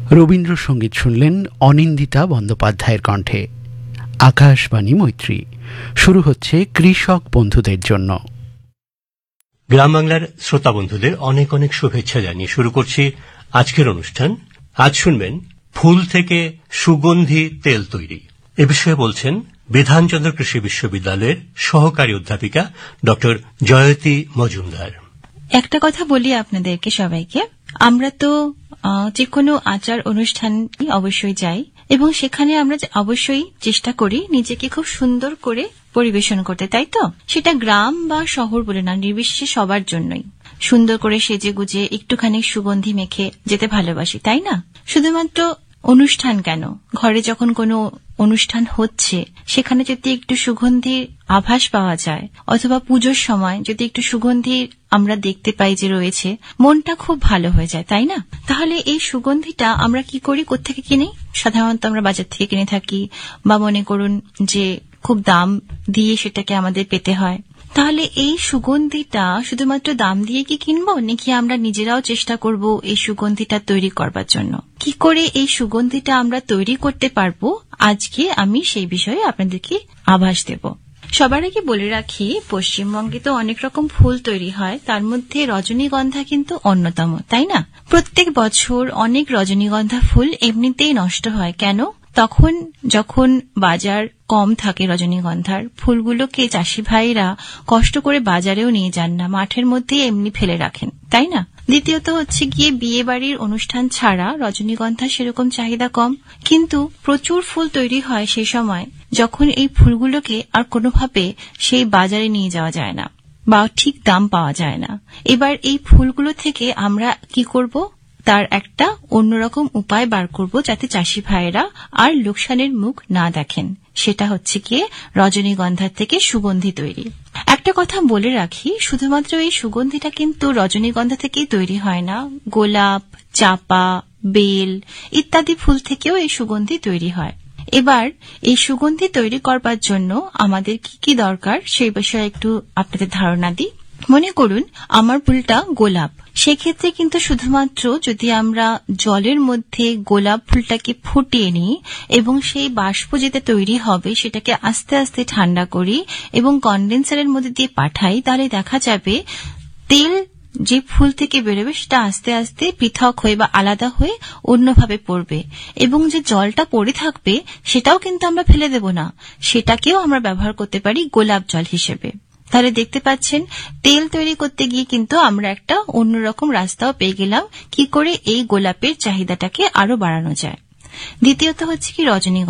রবীন্দ্রসঙ্গীত শুনলেন অনিন্দিতা বন্দ্যোপাধ্যায়ের কণ্ঠে। আকাশবাণী মৈত্রী, শুরু হচ্ছে কৃষক বন্ধুদের জন্য। গ্রাম বাংলার শ্রোতা বন্ধুদের অনেক অনেক শুভেচ্ছা জানিয়ে শুরু করছি আজকের অনুষ্ঠান। আজ শুনবেন ফুল থেকে সুগন্ধি তেল তৈরি। এ বিষয়ে বলছেন বিধানচন্দ্র কৃষি বিশ্ববিদ্যালয়ের সহকারী অধ্যাপিকা ডক্টর জয়তী মজুমদার। একটা কথা বলি আপনাদেরকে সবাইকে, আমরা তো যে কোনো আচার অনুষ্ঠান অবশ্যই যাই এবং সেখানে আমরা অবশ্যই চেষ্টা করি নিজেকে খুব সুন্দর করে পরিবেশন করতে, তাই তো? সেটা গ্রাম বা শহর বলে না, নির্বিশেষে সবার জন্যই সুন্দর করে সেজে গুজে একটুখানি সুগন্ধি মেখে যেতে ভালোবাসি, তাই না? শুধুমাত্র অনুষ্ঠান কেন, ঘরে যখন কোনো অনুষ্ঠান হচ্ছে সেখানে যদি একটু সুগন্ধির আভাস পাওয়া যায়, অথবা পুজোর সময় যদি একটু সুগন্ধির আমরা দেখতে পাই যে রয়েছে, মনটা খুব ভালো হয়ে যায়, তাই না? তাহলে এই সুগন্ধিটা আমরা কি করি, কোত্থেকে কিনি? সাধারণত আমরা বাজার থেকে কিনে থাকি, বা মনে করুন যে খুব দাম দিয়ে সেটাকে আমাদের পেতে হয়। তাহলে এই সুগন্ধিটা শুধুমাত্র দাম দিয়ে কি কিনবো, নাকি আমরা নিজেরাও চেষ্টা করব এই সুগন্ধিটা তৈরি করবার জন্য? কি করে এই সুগন্ধিটা আমরা তৈরি করতে পারবো, আজকে আমি সেই বিষয়ে আপনাদেরকে আভাস দেব। সবার আগে বলে রাখি, পশ্চিমবঙ্গে তো অনেক রকম ফুল তৈরি হয়, তার মধ্যে রজনীগন্ধা কিন্তু অন্যতম, তাই না? প্রত্যেক বছর অনেক রজনীগন্ধা ফুল এমনিতেই নষ্ট হয়। কেন? তখন যখন বাজার কম থাকে রজনীগন্ধার ফুলগুলোকে চাষি ভাইরা কষ্ট করে বাজারেও নিয়ে যান না, মাঠের মধ্যে এমনি ফেলে রাখেন, তাই না? দ্বিতীয়ত হচ্ছে গিয়ে বিয়ে বাড়ির অনুষ্ঠান ছাড়া রজনীগন্ধা সেরকম চাহিদা কম, কিন্তু প্রচুর ফুল তৈরি হয় সেই সময় যখন এই ফুলগুলোকে আর কোনোভাবে সেই বাজারে নিয়ে যাওয়া যায় না বা ঠিক দাম পাওয়া যায় না। এবার এই ফুলগুলো থেকে আমরা কি করব, তার একটা অন্যরকম উপায় বার করব যাতে চাষি ভাইয়েরা আর লোকসানের মুখ না দেখেন। সেটা হচ্ছে গিয়ে রজনীগন্ধার থেকে সুগন্ধি তৈরি। একটা কথা বলে রাখি, শুধুমাত্র এই সুগন্ধিটা কিন্তু রজনীগন্ধা থেকেই তৈরি হয় না, গোলাপ, চাপা, বেল ইত্যাদি ফুল থেকেও এই সুগন্ধি তৈরি হয়। এবার এই সুগন্ধি তৈরি করবার জন্য আমাদের কি কি দরকার সেই বিষয়ে একটু আপনাদের ধারণা দিই। মনে করুন আমার ফুলটা গোলাপ, সেক্ষেত্রে কিন্তু শুধুমাত্র যদি আমরা জলের মধ্যে গোলাপ ফুলটাকে ফুটিয়ে নিই এবং সেই বাষ্প যেটা তৈরি হবে সেটাকে আস্তে আস্তে ঠান্ডা করি এবং কন্ডেন্সারের মধ্যে দিয়ে পাঠাই, তাহলে দেখা যাবে তেল যে ফুল থেকে বেরোবে সেটা আস্তে আস্তে পৃথক হয়ে বা আলাদা হয়ে অন্যভাবে পড়বে, এবং যে জলটা পড়ে থাকবে সেটাও কিন্তু আমরা ফেলে দেব না, সেটাকেও আমরা ব্যবহার করতে পারি গোলাপ জল হিসেবে। তাহলে দেখতে পাচ্ছেন, তেল তৈরি করতে গিয়ে কিন্তু আমরা একটা অন্যরকম রাস্তাও পেয়ে গেলাম কি করে এই গোলাপের চাহিদাটাকে আরো বাড়ানো যায়। দ্বিতীয়ত হচ্ছে কি রজনীগন্ধা।